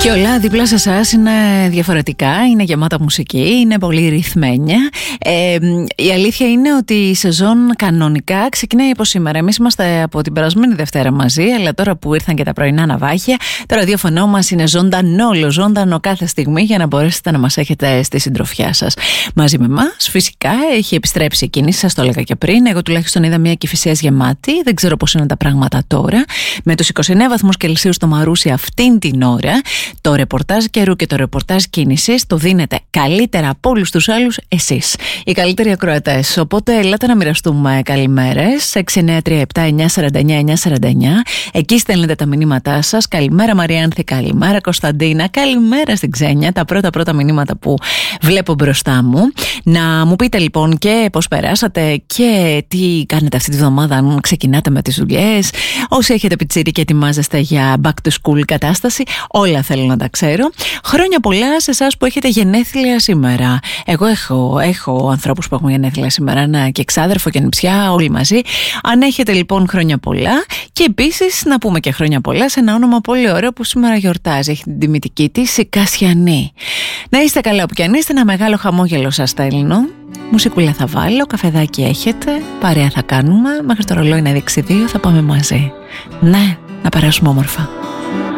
Και όλα δίπλα σε εσάς είναι διαφορετικά, είναι γεμάτα μουσική, είναι πολύ ρυθμένια. Η αλήθεια είναι ότι η σεζόν κανονικά ξεκινάει από σήμερα. Εμείς είμαστε από την περασμένη Δευτέρα μαζί, αλλά τώρα που ήρθαν και τα πρωινά ναυάγια, το ραδιόφωνο μας είναι ζωντανό κάθε στιγμή για να μπορέσετε να μας έχετε στη συντροφιά σας. Μαζί με εμάς, φυσικά, έχει επιστρέψει η κίνηση, σας το έλεγα και πριν. Εγώ τουλάχιστον είδα μια Κηφισίας γεμάτη, δεν ξέρω πώς είναι τα πράγματα τώρα. Με τους 29 βαθμούς Κελσίου στο Μαρούσι αυτήν την ώρα. Το ρεπορτάζ καιρού και το ρεπορτάζ κίνησης το δίνετε καλύτερα από όλους τους άλλους εσείς, οι καλύτεροι ακροατές. Οπότε ελάτε να μοιραστούμε καλημέρες. 6937-949-949. Εκεί στέλνετε τα μηνύματά σας. Καλημέρα Μαριάνθη, καλημέρα Κωνσταντίνα, καλημέρα στην Ξένια. Τα πρώτα μηνύματα που βλέπω μπροστά μου. Να μου πείτε λοιπόν και πώς περάσατε και τι κάνετε αυτή τη βδομάδα, αν ξεκινάτε με τις δουλειές. Όσοι έχετε πιτσίρι και ετοιμάζεστε για back to school κατάσταση, όλα θέλω να τα ξέρω. Χρόνια πολλά σε εσάς που έχετε γενέθλια σήμερα. Εγώ έχω ανθρώπους που έχουν γενέθλια σήμερα, ένα και εξάδερφο και νηψιά, όλοι μαζί. Αν έχετε λοιπόν χρόνια πολλά, και επίσης να πούμε και χρόνια πολλά σε ένα όνομα πολύ ωραίο που σήμερα γιορτάζει. Έχει την τιμητική της, η Κασιανή. Να είστε καλά όπου κι αν είστε, ένα μεγάλο χαμόγελο σας στέλνω. Μουσικούλα θα βάλω, καφεδάκι έχετε, παρέα θα κάνουμε. Μέχρι το ρολόι να δείξει 2 θα πάμε μαζί. Ναι, να περάσουμε όμορφα.